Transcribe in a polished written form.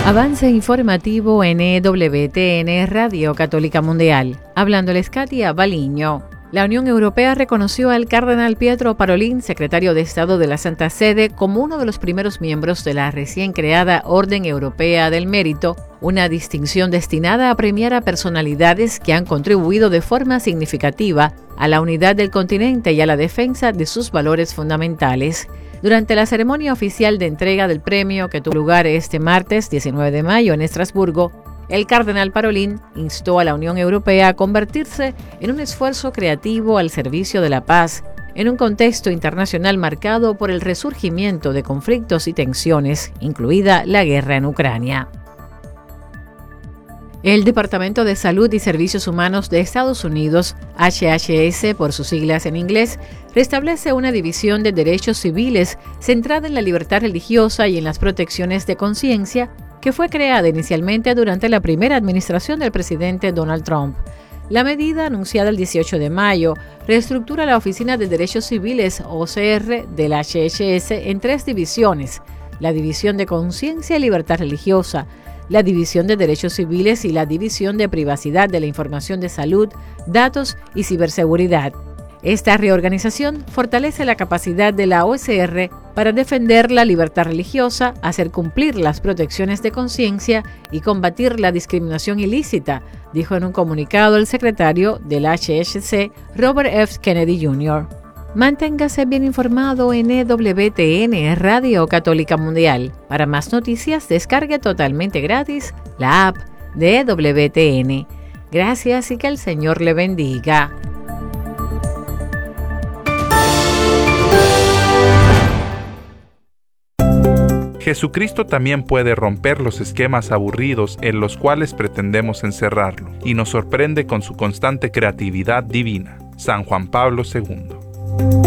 Avance informativo en EWTN Radio Católica Mundial. Hablándoles Katia Baliño. La Unión Europea reconoció al cardenal Pietro Parolin, secretario de Estado de la Santa Sede, como uno de los primeros miembros de la recién creada Orden Europea del Mérito, una distinción destinada a premiar a personalidades que han contribuido de forma significativa a la unidad del continente y a la defensa de sus valores fundamentales. Durante la ceremonia oficial de entrega del premio que tuvo lugar este martes 19 de mayo en Estrasburgo, el cardenal Parolin instó a la Unión Europea a convertirse en un esfuerzo creativo al servicio de la paz, en un contexto internacional marcado por el resurgimiento de conflictos y tensiones, incluida la guerra en Ucrania. El Departamento de Salud y Servicios Humanos de Estados Unidos, HHS por sus siglas en inglés, restablece una división de derechos civiles centrada en la libertad religiosa y en las protecciones de conciencia que fue creada inicialmente durante la primera administración del presidente Donald Trump. La medida, anunciada el 18 de mayo, reestructura la Oficina de Derechos Civiles, OCR, del HHS en 3 divisiones: la División de Conciencia y Libertad Religiosa, la División de Derechos Civiles y la División de Privacidad de la Información de Salud, Datos y Ciberseguridad. Esta reorganización fortalece la capacidad de la OCR para defender la libertad religiosa, hacer cumplir las protecciones de conciencia y combatir la discriminación ilícita, dijo en un comunicado el secretario del HHS, Robert F. Kennedy Jr. Manténgase bien informado en EWTN Radio Católica Mundial. Para más noticias, descargue totalmente gratis la app de EWTN. Gracias y que el Señor le bendiga. Jesucristo también puede romper los esquemas aburridos en los cuales pretendemos encerrarlo, y nos sorprende con su constante creatividad divina. San Juan Pablo II.